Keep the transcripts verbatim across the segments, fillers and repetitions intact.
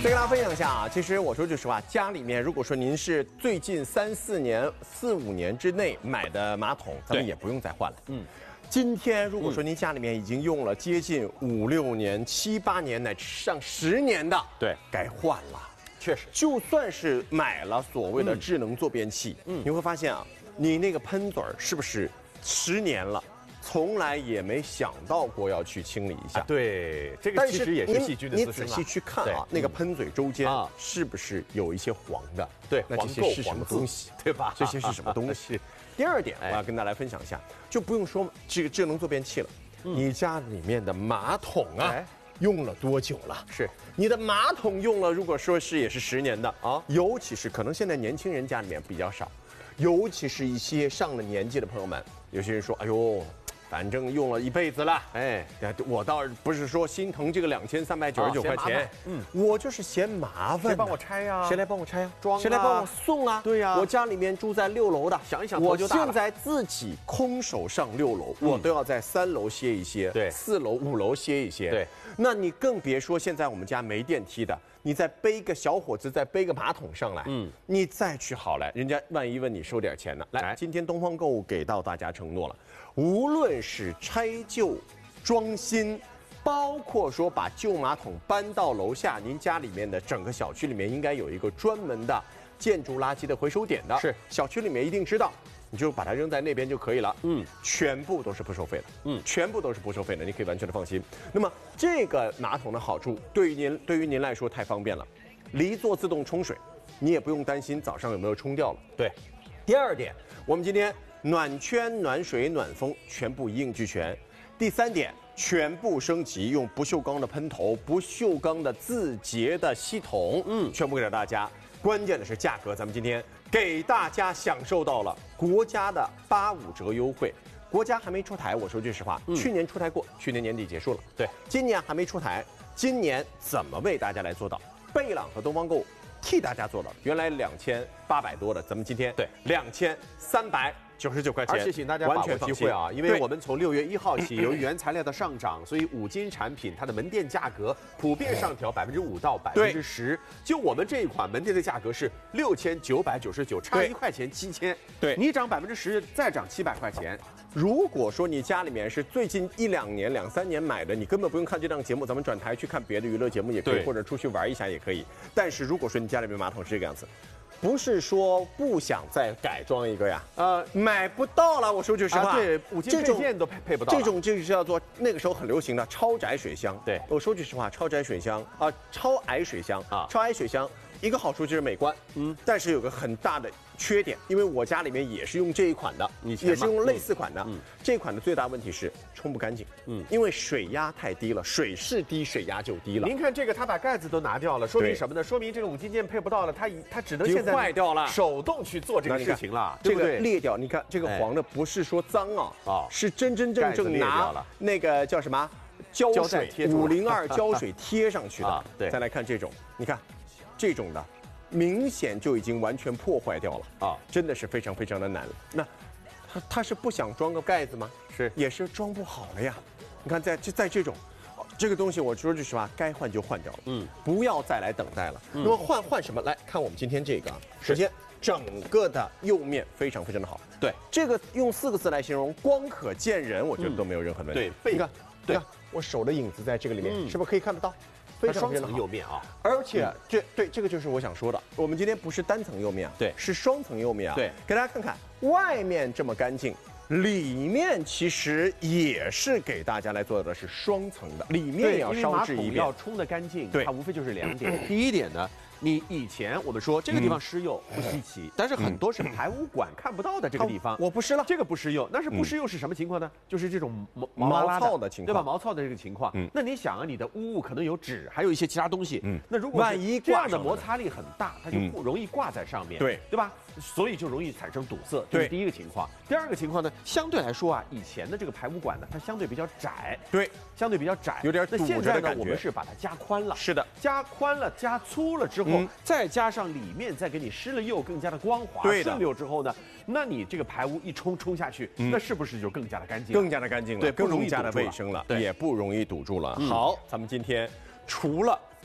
跟大家分享一下啊，其实我说句实话，家里面如果说您是最近三四年、四五年之内买的马桶，咱们也不用再换了。嗯，今天如果说您家里面已经用了接近五六年、七八年乃至上十年的， 对， 该换了。 确实， 就算是买了所谓的智能坐便器，嗯，你会发现啊，你那个喷嘴儿是不是十年了？从来也没想到过要去清理一下， 啊、对，这个其实也是细菌的滋生啊。 你仔细去看啊，那个喷嘴周间啊，是不是有一些黄的？ 对， 那这些是什么东西？ 对吧？ 这些是什么东西？第二点，我要跟大家分享一下，就不用说这个智能坐便器了，你家里面的马桶啊。用了多久了？ 是你的马桶用了，如果说是也是十年的啊，尤其是可能现在年轻人家里面比较少，尤其是一些上了年纪的朋友们，有些人说，哎呦。反正用了一辈子了，哎，我倒不是说心疼这个两千三百九十九块钱，嗯，我就是嫌麻烦。 谁帮我拆呀？ 谁来帮我拆呀？ 装？ 谁来帮我送啊？ 对呀， 我家里面住在六楼的， 想一想， 我现在自己空手上六楼，我都要在三楼歇一歇， 对， 四楼、五楼歇一歇， 对。 那你更别说现在我们家没电梯的，你再背个小伙子，再背个马桶上来，嗯，你再去好来，人家万一问你收点钱呢？来，今天东方购物给到大家承诺了。无论是拆旧、装新，包括说把旧马桶搬到楼下，您家里面的整个小区里面应该有一个专门的建筑垃圾的回收点的。 是， 小区里面一定知道，你就把它扔在那边就可以了。嗯，全部都是不收费的。嗯，全部都是不收费的，你可以完全的放心。那么这个马桶的好处，对于您对于您来说太方便了，离座自动冲水，你也不用担心早上有没有冲掉了。 对。 第二点，我们今天。暖圈、暖水、暖风全部一应俱全。第三点，全部升级，用不锈钢的喷头、不锈钢的自洁的系统，嗯，全部给到大家。关键的是价格，咱们今天给大家享受到了国家的八五折优惠。国家还没出台，我说句实话，嗯、去年出台过，去年年底结束了。 对， 今年还没出台，今年怎么为大家来做到？贝朗和东方购物替大家做到，原来两千八百多的，咱们今天对两千三百。九十九块钱， 而且请大家把握机会啊，因为我们从六月一号起，由于原材料的上涨，所以五金产品它的门店价格普遍上调百分之五到百分之十。就我们这一款门店的价格是六千九百九十九，差一块钱七千。 对， 你涨百分之十，再涨七百块钱。 如果说你家里面是最近一两年、两三年买的，你根本不用看这档节目，咱们转台去看别的娱乐节目也可以，或者出去玩一下也可以。但是如果说你家里面马桶是这个样子。不是说不想再改装一个呀，呃，买不到了。我说句实话， 啊、对，五金配件都配配不到。 这种就是叫做那个时候很流行的超窄水箱。 对， 我说句实话，超窄水箱啊、呃，超矮水箱啊，超矮水箱一个好处就是美观，嗯，但是有个很大的缺点，因为我家里面也是用这一款的，也是用类似款的，嗯，这款的最大问题是冲不干净，嗯，因为水压太低了，水是低，水压就低了。 您看这个，它把盖子都拿掉了，说明什么呢？说明这个五金件配不到了，它它只能现在坏掉了， 手动去做这个事情了， 对不对？裂掉，你看这个黄的不是说脏啊，啊，是真真正正拿那个叫什么胶水五零二胶水贴上去的。 对， 再来看这种，你看这种的。明显就已经完全破坏掉了啊！真的是非常非常的难。那他他是不想装个盖子吗？ 是， 也是装不好了呀。你看在，在在这种，这个东西我说句实话，该换就换掉了。嗯，不要再来等待了。嗯、那么换换什么？来看我们今天这个啊，首先整个的釉面非常非常的好。 对， 这个用四个字来形容，光可见人，我觉得都没有任何问题。 嗯、对， 你看，对，我手的影子在这个里面，嗯、是不是可以看得到？ 非常双层釉面啊， 而且这对这个就是我想说的，我们今天不是单层釉面啊， 对， 是双层釉面啊。 对， 给大家看看，外面这么干净，里面其实也是给大家来做的是双层的，里面也要烧制一遍， 要冲得干净。 对， 它无非就是两点。第一点呢，你以前我们说这个地方施釉不稀奇，但是很多是排污管看不到的这个地方， 我不施了， 这个不施釉，那是不施釉是什么情况呢？就是这种毛毛糙的情况， 对吧？毛糙的这个情况。嗯，那你想啊，你的污物可能有纸，还有一些其他东西。 嗯， 那如果万一这样的摩擦力很大，它就不容易挂在上面， 对对吧？所以就容易产生堵塞，这是第一个情况。第二个情况呢，相对来说啊，以前的这个排污管呢，它相对比较窄， 对， 相对比较窄， 有点堵着的感觉。我们是把它加宽了， 是的， 加宽了、加粗了之后，嗯、再加上里面再给你施了釉，更加的光滑、顺溜之后呢，那你这个排污一冲冲下去，嗯、那是不是就更加的干净？ 更加的干净了， 对， 更加的卫生了，也不容易堵住了。好，咱们今天除了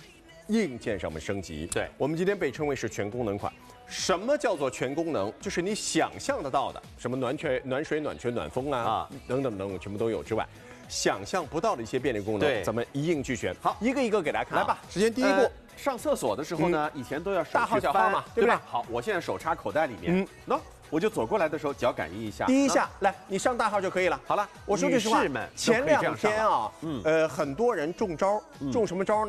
硬件上面升级。 对， 我们今天被称为是全功能款。什么叫做全功能？就是你想象得到的，什么暖泉、暖水、暖泉、暖风啊，啊等等等等，全部都有之外，想象不到的一些便利功能，咱们一应俱全。好，一个一个给大家看。来吧，首先第一步。呃上厕所的时候呢，嗯、以前都要大号小号嘛，对不对？ 好，我现在手插口袋里面，嗯，喏，我就走过来的时候脚感应一下， 第一下，啊、来，你上大号就可以了。好了，我说句实话，前两天啊，嗯，呃，很多人中招，中什么招呢？